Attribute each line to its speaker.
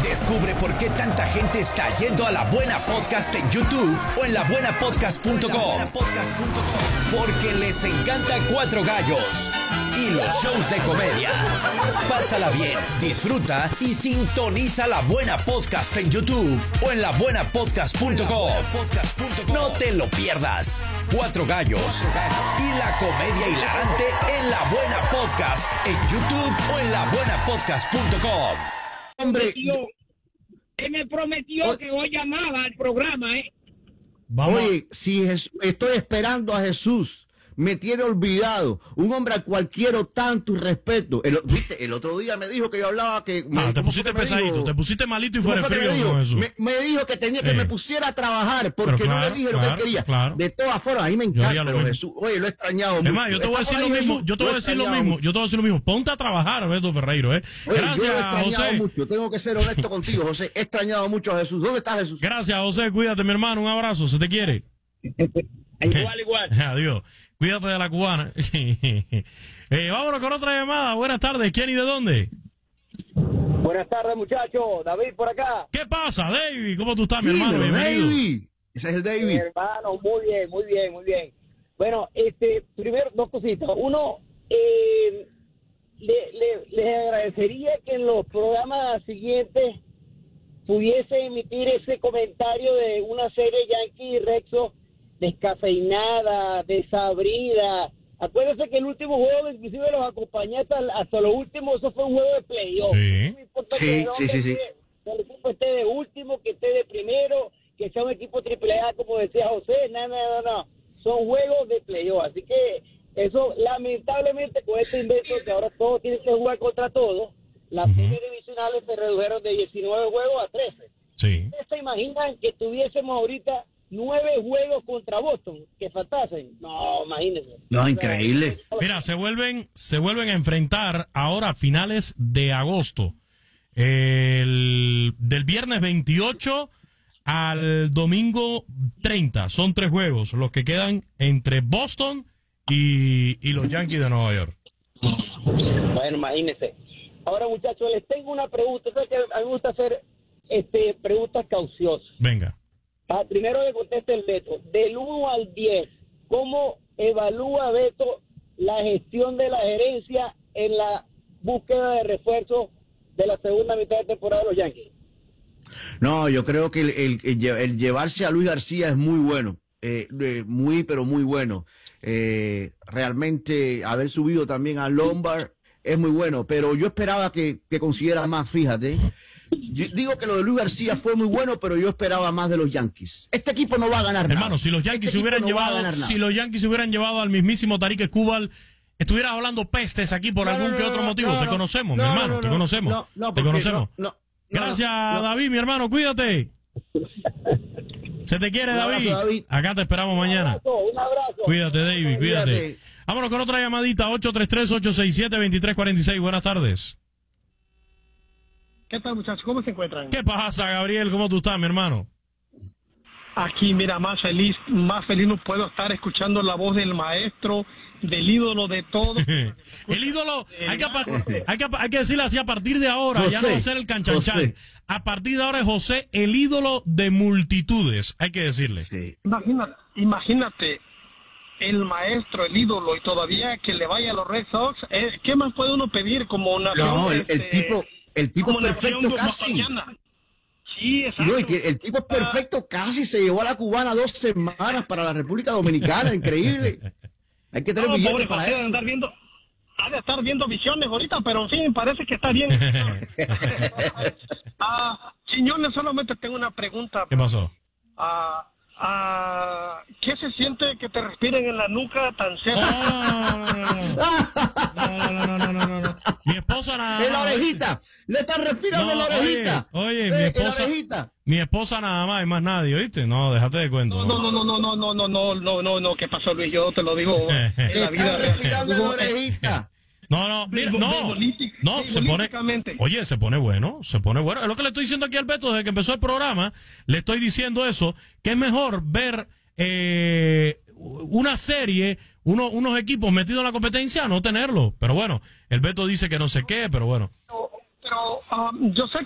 Speaker 1: Descubre por qué tanta gente está yendo a La Buena Podcast en YouTube o en labuenapodcast.com. Porque les encanta Cuatro Gallos y los shows de comedia. Pásala bien, disfruta y sintoniza La Buena Podcast en YouTube o en labuenapodcast.com. No te lo pierdas. Cuatro Gallos y la comedia hilarante en La Buena Podcast en YouTube o en labuenapodcast.com.
Speaker 2: Hombre, él me prometió que hoy llamaba al programa,
Speaker 3: Vamos.
Speaker 4: Oye, si estoy esperando a Jesús, me tiene olvidado. Un hombre al cual quiero tanto y respeto. ¿Viste? El otro día me dijo que yo hablaba que...
Speaker 3: te pusiste pesadito, te pusiste malito y fuera frío con eso.
Speaker 4: Me dijo que tenía que me pusiera a trabajar porque no le dije lo que él quería.
Speaker 3: Claro.
Speaker 4: De todas formas, a mí me encanta, pero Jesús, oye, lo he extrañado mucho.
Speaker 3: Además, yo te voy a decir lo mismo, yo te voy a decir lo mismo. Ponte a trabajar, Beto Ferreiro,
Speaker 4: Oye,
Speaker 3: Gracias,
Speaker 4: yo lo he extrañado
Speaker 3: José.
Speaker 4: mucho, tengo que ser honesto contigo, José. He extrañado mucho a Jesús. ¿Dónde está Jesús?
Speaker 3: Gracias, José, cuídate, mi hermano, un abrazo, se te quiere.
Speaker 2: Igual.
Speaker 3: Adiós. Cuídate de la cubana. Vámonos con otra llamada. Buenas tardes. ¿Quién y de dónde?
Speaker 5: Buenas tardes, muchachos. David por acá.
Speaker 3: ¿Qué pasa, David? ¿Cómo tú estás, mi hermano? Bienvenido.
Speaker 4: David. Ese es el David.
Speaker 5: Mi hermano, muy bien. Bueno, primero, dos cositas. Uno, les agradecería que en los programas siguientes pudiese emitir ese comentario de una serie Yankee Rexo descafeinada, desabrida. Acuérdense que el último juego inclusive los acompañé hasta lo último, eso fue un juego de playoff.
Speaker 3: Sí.
Speaker 5: No me importa
Speaker 4: Sí.
Speaker 5: que el equipo esté de último, que esté de primero, que sea un equipo AAA, como decía José. No. Son juegos de playoff. Así que eso, lamentablemente, con este invento que ahora todos tienen que jugar contra todos, las series divisionales se redujeron de 19 juegos a 13.
Speaker 3: Sí.
Speaker 5: ¿Ustedes se imaginan que tuviésemos ahorita 9 juegos contra Boston que faltasen? No, imagínense.
Speaker 4: No, increíble.
Speaker 3: Mira, se vuelven a enfrentar ahora a finales de agosto. Del viernes 28 al domingo 30. Son 3 juegos los que quedan entre Boston y los Yankees de Nueva York.
Speaker 5: Bueno, imagínense. Ahora, muchachos, les tengo una pregunta. ¿Sabes que a mí me gusta hacer preguntas cauciosas?
Speaker 3: Venga.
Speaker 5: Primero le conteste el Beto. Del 1 al 10, ¿cómo evalúa Beto la gestión de la gerencia en la búsqueda de refuerzos de la segunda mitad de temporada de los Yankees?
Speaker 4: No, yo creo que el llevarse a Luis García es muy bueno. Pero muy bueno. Realmente haber subido también a Lombard es muy bueno, pero yo esperaba que consiguiera más, fíjate. Yo digo que lo de Luis García fue muy bueno, pero yo esperaba más de los Yankees. Este equipo no va a ganar nada.
Speaker 3: Hermano, si los Yankees se hubieran llevado al mismísimo Tarik Skubal, estuvieras hablando pestes aquí por algún que otro motivo. Te conocemos, mi hermano, te conocemos. Te conocemos. Gracias, David, mi hermano, cuídate. Se te quiere, David. Acá te esperamos mañana.
Speaker 5: Un abrazo.
Speaker 3: Cuídate, David, cuídate. Vámonos con otra llamadita, 833-867-2346. Buenas tardes.
Speaker 6: ¿Qué tal, muchachos? ¿Cómo se encuentran?
Speaker 3: ¿Qué pasa, Gabriel? ¿Cómo tú estás, mi hermano?
Speaker 6: Aquí, mira, más feliz no puedo estar escuchando la voz del maestro, del ídolo de todo.
Speaker 3: El ídolo, hay que decirle así a partir de ahora, José, ya no va a ser el canchanchan. A partir de ahora es José, el ídolo de multitudes, hay que decirle. Sí.
Speaker 6: Imagínate, el maestro, el ídolo, y todavía que le vaya a los Red Sox. ¿Qué más puede uno pedir como nación?
Speaker 4: No, el tipo es perfecto casi.
Speaker 6: Sí, exacto.
Speaker 4: No, el tipo es perfecto casi. Se llevó a la cubana 2 semanas para la República Dominicana. Increíble. Hay que tener billetes para eso.
Speaker 6: Ha de estar viendo visiones ahorita, pero en fin, parece que está bien. Quiñones, solamente tengo una pregunta.
Speaker 3: ¿Qué pasó?
Speaker 6: ¿Qué se siente que te respiren en la nuca tan cerca?
Speaker 3: No. Mi esposa nada más.
Speaker 4: En la orejita. Le están respirando en la orejita.
Speaker 3: Oye, mi esposa nada más, y más nadie, ¿oíste? No, déjate de cuento.
Speaker 6: No, ¿qué pasó, Luis? Yo te lo digo en la vida.
Speaker 4: Respirando en la orejita.
Speaker 3: Se pone bueno. Es lo que le estoy diciendo aquí al Beto desde que empezó el programa. Le estoy diciendo eso, que es mejor ver una serie, unos equipos metidos en la competencia, no tenerlo. Pero bueno, el Beto dice que no sé qué, pero bueno.
Speaker 6: Pero yo sé